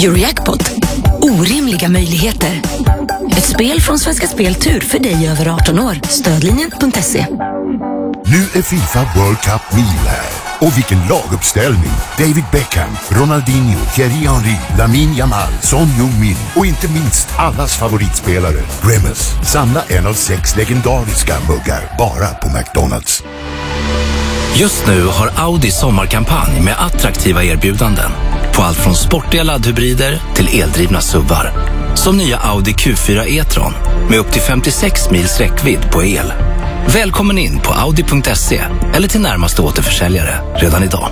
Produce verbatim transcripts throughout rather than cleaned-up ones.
Eurojackpot. Orimliga möjligheter. Ett spel från Svenska Speltur för dig över arton år. Stödlinjen punkt se. Nu är FIFA World Cup Mil här. Och vilken laguppställning! David Beckham, Ronaldinho, Thierry Henry, Lamine Yamal, Son Heung-min och inte minst allas favoritspelare, Grimace. Samla en av sex legendariska muggar bara på McDonalds. Just nu har Audi sommarkampanj med attraktiva erbjudanden på allt från sportiga laddhybrider till eldrivna SUVar. Som nya Audi Q fyra e-tron med upp till femtiosex mils räckvidd på el. Välkommen in på audi punkt se eller till närmaste återförsäljare redan idag.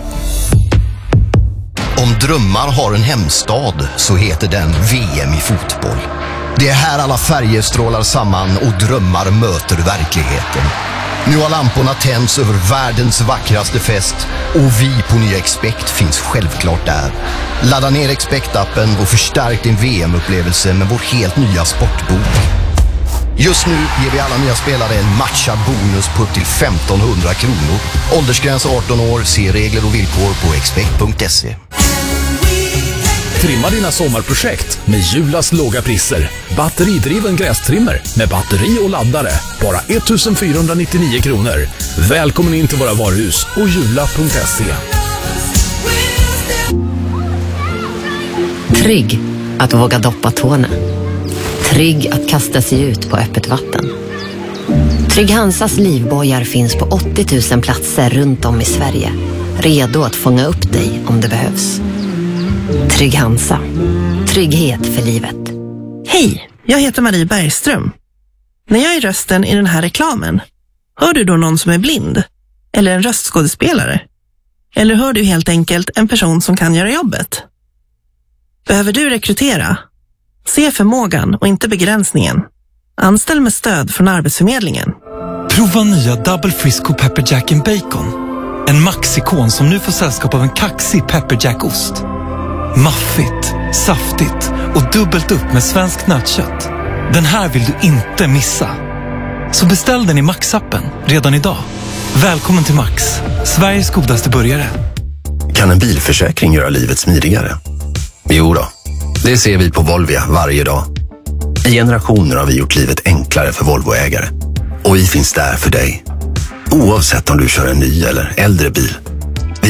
Om drömmar har en hemstad så heter den V M i fotboll. Det är här alla färger strålar samman och drömmar möter verkligheten. Nu har lamporna tänds över världens vackraste fest och vi på nya Expect finns självklart där. Ladda ner Expect-appen och förstärk din V M-upplevelse med vår helt nya sportbok. Just nu ger vi alla nya spelare en matchad bonus på upp till femtonhundra kronor. Åldersgräns arton år, se regler och villkor på expect punkt se. Trimma dina sommarprojekt med Julas låga priser. Batteridriven grästrimmer med batteri och laddare. Bara ett fyrahundranittionio kronor. Välkommen in till våra varuhus och jula punkt se. Trygg att våga doppa tårna. Trygg att kasta sig ut på öppet vatten. Trygg Hansas livbojar finns på åttio tusen platser runt om i Sverige. Redo att fånga upp dig om det behövs. Trygg Hansa. Trygghet för livet. Hej, jag heter Marie Bergström. När jag är rösten i den här reklamen, hör du då någon som är blind? Eller en röstskådespelare? Eller hör du helt enkelt en person som kan göra jobbet? Behöver du rekrytera? Se förmågan och inte begränsningen. Anställ med stöd från Arbetsförmedlingen. Prova nya Double Frisco Pepper Jack and Bacon. En maxikon som nu får sällskap av en kaxig Pepper Jack-ost. Maffigt, saftigt och dubbelt upp med svensk nötkött. Den här vill du inte missa. Så beställ den i Max-appen redan idag. Välkommen till Max, Sveriges godaste burgare. Kan en bilförsäkring göra livet smidigare? Jo då, det ser vi på Volvia varje dag. I generationer har vi gjort livet enklare för Volvoägare. Och vi finns där för dig. Oavsett om du kör en ny eller äldre bil